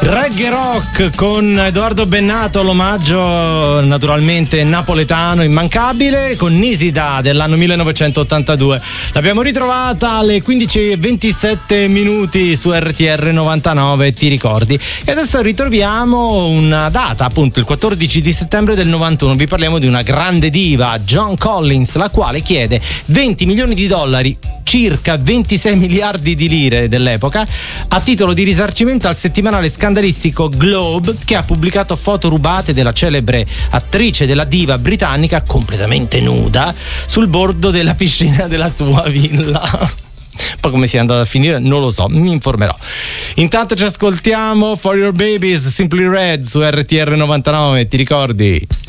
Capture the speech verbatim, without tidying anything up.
Reggae rock con Edoardo Bennato, l'omaggio naturalmente napoletano immancabile, con Nisida dell'anno millenovecentottantadue. L'abbiamo ritrovata alle quindici e ventisette minuti su R T R novantanove, ti ricordi? E adesso ritroviamo una data, appunto il quattordici di settembre del novantuno. Vi parliamo di una grande diva, Joan Collins, la quale chiede venti milioni di dollari, circa ventisei miliardi di lire dell'epoca, a titolo di risarcimento al settimanale scandalistico Globe, che ha pubblicato foto rubate della celebre attrice, della diva britannica, completamente nuda sul bordo della piscina della sua villa. Poi come sia andato a finire non lo so, mi informerò. Intanto ci ascoltiamo For Your Babies, Simply Red su R T R novantanove, ti ricordi?